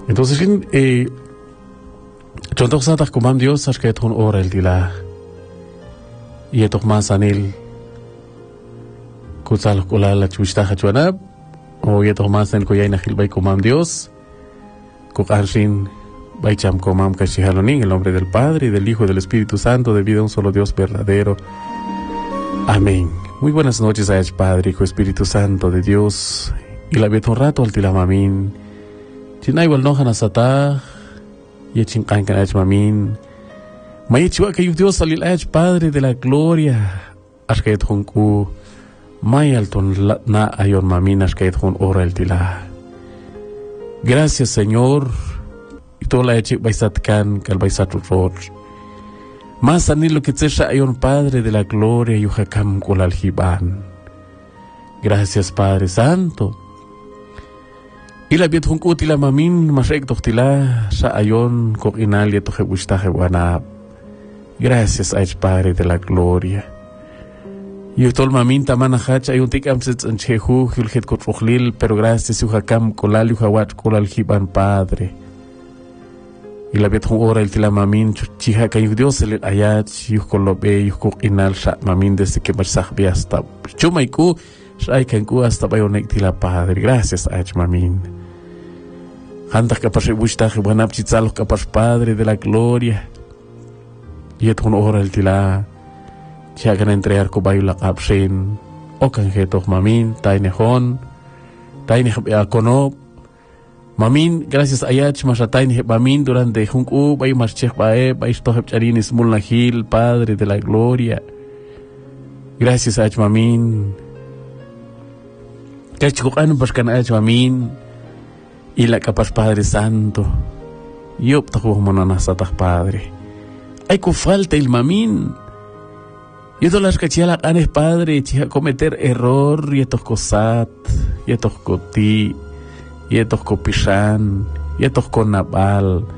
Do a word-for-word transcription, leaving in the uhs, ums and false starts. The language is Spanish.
Entonces, eh, chontok sa tak kumam Dios as kaya tun oral tila. Iyatok masanil kutsal kulala chushta hachuanab o iyatok masan kuyay nakil bay kumam Dios kukanshin bay cham kumam kashihalonin el nombre del Padre y del Hijo y del Espíritu Santo debido a un solo Dios verdadero. Amén. Muy buenas noches a Padre, Hijo, Espíritu Santo de Dios y la vieto un rato al tilamamin chinay wal nohan asata y chinkan kan mamin Mayichua que Dios salil ach Padre de la gloria ashkayet hunku mayalton na ayon mamin ashkayet hun ora el tila. Gracias Señor y todo la eche baisatkan kal baisatutro. Más anilo que tsesha ayon Padre de la gloria yuhakam kolal hiban. Gracias Padre Santo. Y la viet hunku tila mamin masrek tohtila sa ayon kok inali to hebushtahe wanab. Gracias a Padre de la gloria. Yo tol mamin tamana hach ay un tikam sets en chehu hilhet kotrochlil, pero gracias yuhakam kolal yuhawat kolal hiban Padre. Y la viet hora el tila mamin chiha kay Dios el ayat yuh kolobe yuh kok inal sha mamin desde que marsah bi hasta chumaiku shay kanku hasta bayonek tila Padre. Gracias a mamin. Hantak kapar bushta wanap chitzalo kapar Padre de la gloria. Y et un hora el tila si hagan entregar ko bayo lakap sin o kan hetok mamin tay nehon tay ne kono mamin gracias ayat masatay ne mamin durante hunku bayo marchek bae bayo stohep charin ismul nahil Padre de la gloria. Gracias ayat mamin kachikukan paskan ayat mamin y la capas Padre Santo yop taku monanasatah Padre. Hay que falta el mamin. Y esto las cachialas anes Padre, chiha cometer error, y estos cosat, y estos coti, y estos copishan, y estos conabal,